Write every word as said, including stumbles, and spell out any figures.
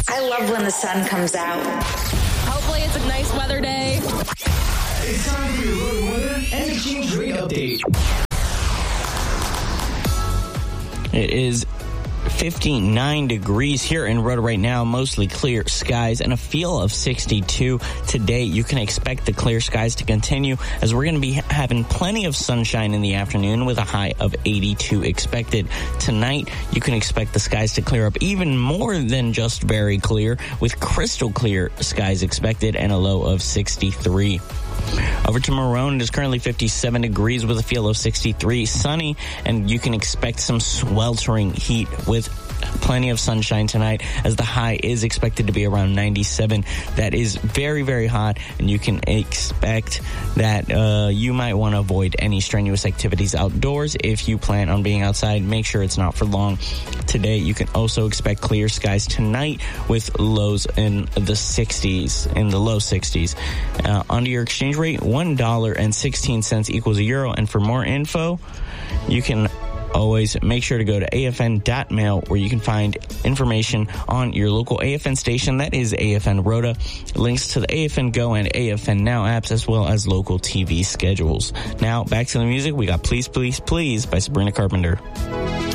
I love when the sun comes out. Hopefully it's a nice weather day. It's time for your road weather and exchange rate update. It is fifty-nine degrees here in Rhoda right now, mostly clear skies and a feel of sixty-two. Today, you can expect the clear skies to continue as we're going to be having plenty of sunshine in the afternoon with a high of eighty-two expected. Tonight, you can expect the skies to clear up even more than just very clear, with crystal clear skies expected and a low of sixty-three. Over to Marone, it is currently fifty-seven degrees with a feel of sixty-three, sunny, and you can expect some sweltering heat with plenty of sunshine tonight as the high is expected to be around ninety-seven. That is very, very hot, and you can expect that uh, you might want to avoid any strenuous activities outdoors. If you plan on being outside, make sure it's not for long. Today, you can also expect clear skies tonight with lows in the sixties, in the low sixties. Uh, onto your exchange rate, one dollar and sixteen cents equals a euro, and for more info, you can always make sure to go to A F N dot mail where you can find information on your local A F N station. That is A F N Rhoda. Links to the A F N Go and A F N Now apps as well as local T V schedules. Now back to the music. We got Please, Please, Please by Sabrina Carpenter.